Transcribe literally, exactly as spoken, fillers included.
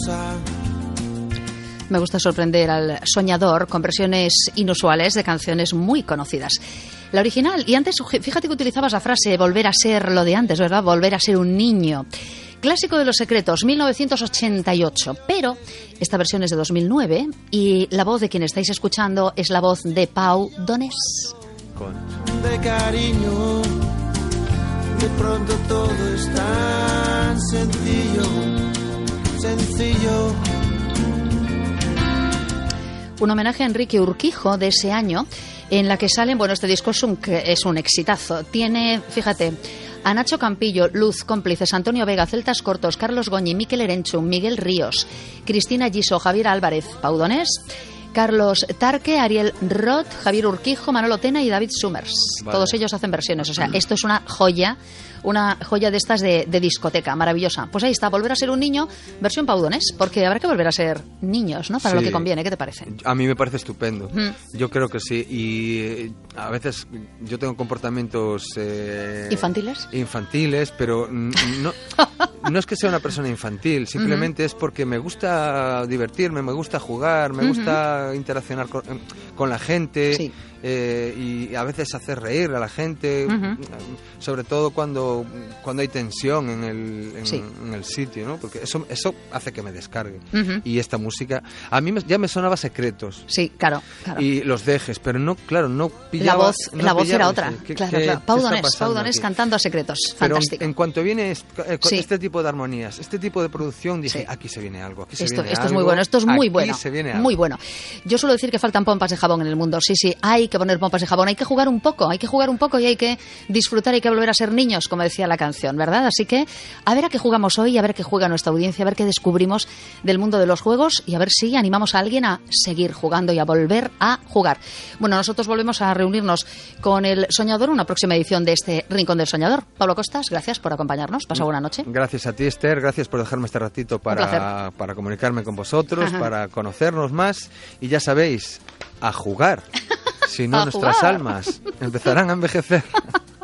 cosa. Me gusta sorprender al soñador con versiones inusuales de canciones muy conocidas. La original, y antes, fíjate que utilizabas la frase volver a ser lo de antes, ¿verdad? Volver a ser un niño. Clásico de Los Secretos, mil novecientos ochenta y ocho, pero esta versión es de dos mil nueve y la voz de quien estáis escuchando es la voz de Pau Donés. Con... De cariño, de pronto todo es tan sencillo, sencillo. Un homenaje a Enrique Urquijo de ese año, en la que salen, bueno, este disco es un, es un exitazo. Tiene, fíjate, a Nacho Campillo, Luz, cómplices, Antonio Vega, Celtas Cortos, Carlos Goñi, Miquel Erenchu, Miguel Ríos, Cristina Giso, Javier Álvarez, Pau Donés, Carlos Tarque, Ariel Roth, Javier Urquijo, Manolo Tena y David Summers. Vale. Todos ellos hacen versiones. O sea, esto es una joya, una joya de estas de, de discoteca, maravillosa. Pues ahí está, volver a ser un niño, versión Pau Donés, porque habrá que volver a ser niños, ¿no? Para sí, lo que conviene. ¿Qué te parece? A mí me parece estupendo. Mm. Yo creo que sí. Y a veces yo tengo comportamientos... Eh, ¿Infantiles? Infantiles, pero no, no es que sea una persona infantil, simplemente uh-huh. es porque me gusta divertirme, me gusta jugar, me uh-huh. gusta interaccionar con, con la gente sí. eh, y a veces hacer reír a la gente, uh-huh. sobre todo cuando, cuando hay tensión en el, en, sí. en el sitio, ¿no? Porque eso, eso hace que me descargue. Uh-huh. Y esta música, a mí me, ya me sonaba Secretos. Sí, claro, claro. Y Los Dejes, pero no, claro, no pillaba... La voz, no la voz pillaba, era otra, ¿qué, claro, qué, claro. Pau Donés, Pau Donés aquí? cantando a Secretos, pero fantástico. En cuanto viene este, sí. este tipo de armonías, este tipo de producción, dije, sí. aquí se viene algo, aquí se esto, viene esto algo. es muy bueno, esto es muy aquí bueno, se viene algo. Muy bueno. Yo suelo decir que faltan pompas de jabón en el mundo. Sí, sí, hay que poner pompas de jabón, hay que jugar un poco, hay que jugar un poco y hay que disfrutar, hay que volver a ser niños, como decía la canción, ¿verdad? Así que a ver a qué jugamos hoy, a ver qué juega nuestra audiencia, a ver qué descubrimos del mundo de los juegos y a ver si animamos a alguien a seguir jugando y a volver a jugar. Bueno, nosotros volvemos a reunirnos con el Soñador, una próxima edición de este Rincón del Soñador. Pablo Costas, gracias por acompañarnos. Pasa buena noche. Gracias a ti, Esther, gracias por dejarme este ratito para, para comunicarme con vosotros, Ajá. para conocernos más y ya sabéis, a jugar. Si no, nuestras almas empezarán a envejecer.